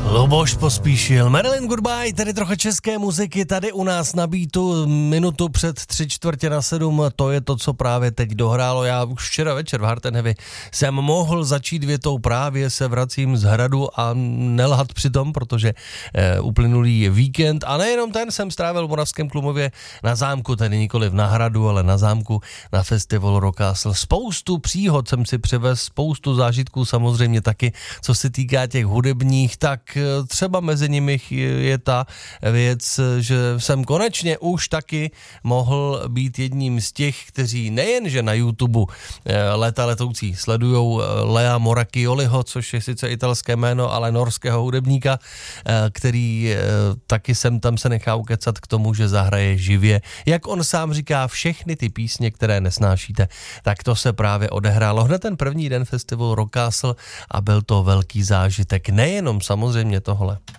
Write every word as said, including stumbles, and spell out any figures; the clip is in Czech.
Luboš Pospíšil, Marilyn Goodbye, tedy trochu české muziky tady u nás na Beatu, minutu před tři čtvrtě na sedm, to je to, co právě teď dohrálo. Já už včera večer v Heart Heavy jsem mohl začít větou právě se vracím z hradu a nelhat přitom, protože e, uplynulý víkend a nejenom ten jsem strávil v Moravském Klumově na zámku, tedy nikoli na hradu, ale na zámku na festivalu Rock Castle. Spoustu příhod jsem si přivez, spoustu zážitků samozřejmě taky, co se týká těch hudebních, tak třeba mezi nimi je ta věc, že jsem konečně už taky mohl být jedním z těch, kteří nejenže na YouTube Léta letoucí sledujou Lea Moracchioliho, což je sice italské jméno, ale norského hudebníka, který taky sem tam se nechá ukecat k tomu, že zahraje živě. Jak on sám říká, všechny ty písně, které nesnášíte, tak to se právě odehrálo hned ten první den festivalu Rock Castle a byl to velký zážitek. Nejenom samozřejmě tohle.